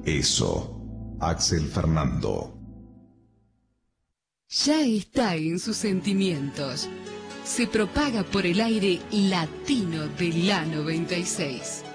Eso, Axel Fernando. Ya está en sus sentimientos. Se propaga por el aire latino de la 96.